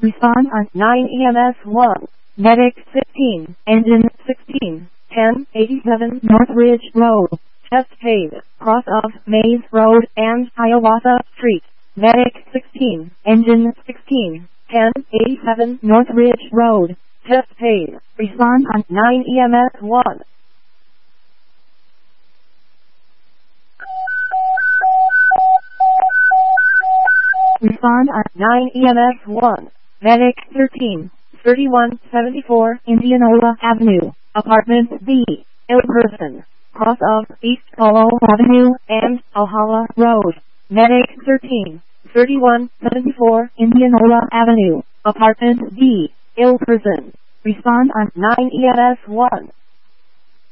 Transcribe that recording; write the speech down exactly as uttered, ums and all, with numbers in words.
Respond on nine E M S one. Medic fifteen. Engine sixteen. ten eighty-seven North Ridge Road. Test paid. Cross of Maze Road and Hiawatha Street. Medic sixteen. Engine sixteen. ten eighty-seven North Ridge Road. Test paid. Respond on nine E M S one. Respond on nine E M S one. Medic thirteen. thirty-one seventy-four Indianola Avenue. Apartment B. Ill person. Cross of East Polo Avenue and Alhalla Road. Medic thirteen. thirty-one seventy-four Indianola Avenue. Apartment B. Ill person. Respond on nine E M S one.